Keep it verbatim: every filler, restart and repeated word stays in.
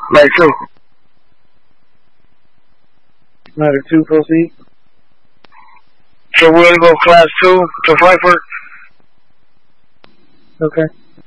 Matter two. Matter two, proceed. So we're gonna go class two to Frankfurt. Okay.